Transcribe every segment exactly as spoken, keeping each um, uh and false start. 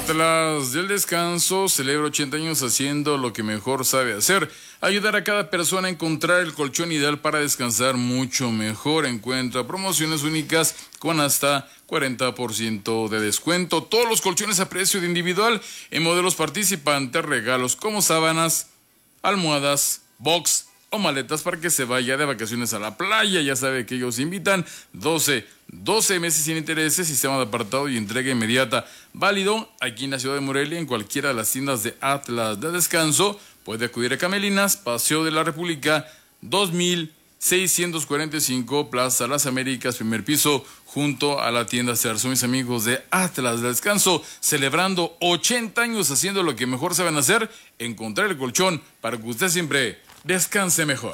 Atlas del Descanso celebra ochenta años haciendo lo que mejor sabe hacer: ayudar a cada persona a encontrar el colchón ideal para descansar mucho mejor. Encuentra promociones únicas con hasta cuarenta por ciento de descuento. Todos los colchones a precio de individual en modelos participantes. Regalos como sábanas, almohadas, box o maletas para que se vaya de vacaciones a la playa. Ya sabe que ellos invitan. doce, doce meses sin intereses, sistema de apartado y entrega inmediata. Válido aquí en la ciudad de Morelia, en cualquiera de las tiendas de Atlas de Descanso. Puede acudir a Camelinas, Paseo de la República, dos mil seiscientos cuarenta y cinco, Plaza Las Américas, primer piso, junto a la tienda Sears. Son mis amigos de Atlas de Descanso, celebrando ochenta años haciendo lo que mejor saben hacer: encontrar el colchón para que usted siempre descanse mejor.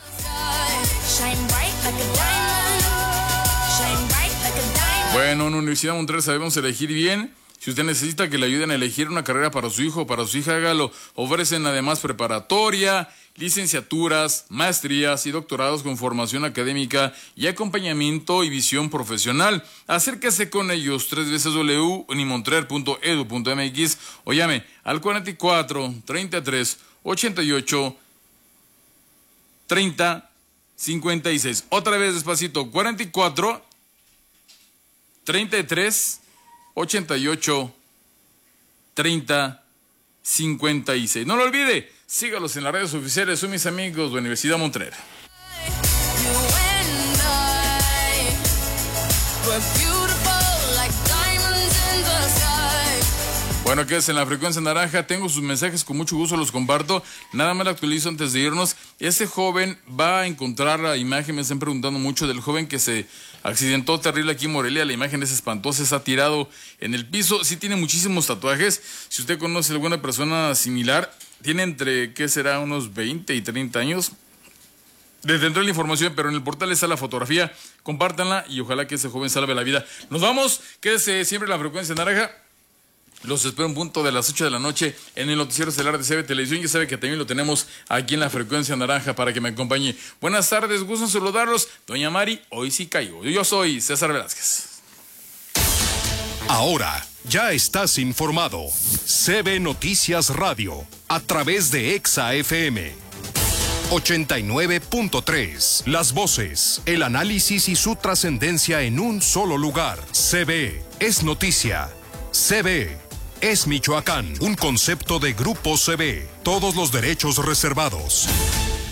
Bueno, en Universidad Montreal sabemos elegir bien. Si usted necesita que le ayuden a elegir una carrera para su hijo o para su hija, hágalo. Ofrecen además preparatoria, licenciaturas, maestrías y doctorados con formación académica y acompañamiento y visión profesional. Acérquese con ellos, tres veces w punto unimontreal punto e d u punto m x o llame al cuarenta y cuatro, treinta y tres, ochenta y ocho, treinta, cincuenta y seis. Otra vez despacito, cuarenta y cuatro, treinta y tres, ochenta y ocho, treinta, cincuenta y seis. No lo olvide, sígalos en las redes oficiales. Son mis amigos de Universidad Montreal. Bueno, ¿qué es en la frecuencia naranja? Tengo sus mensajes, con mucho gusto los comparto. Nada más lo actualizo antes de irnos. Este joven va a encontrar la imagen. Me están preguntando mucho del joven que se accidentó terrible aquí en Morelia. La imagen es espantosa, está tirado en el piso. Sí tiene muchísimos tatuajes. Si usted conoce a alguna persona similar, tiene entre, ¿qué será? Unos veinte y treinta años. Les tendré la información, pero en el portal está la fotografía. Compártanla y ojalá que ese joven salve la vida. Nos vamos. Quédese siempre en la frecuencia naranja. Los espero en punto de las ocho de la noche en el noticiero estelar de C B Televisión. Ya sabe que también lo tenemos aquí en la frecuencia naranja para que me acompañe. Buenas tardes, gusto en saludarlos. Doña Mari, hoy sí caigo. Yo soy César Velázquez. Ahora ya estás informado. C B Noticias Radio, a través de Exa F M ochenta y nueve punto tres. Las voces, el análisis y su trascendencia en un solo lugar. C B es noticia. C B es Michoacán, un concepto de Grupo C B. Todos los derechos reservados.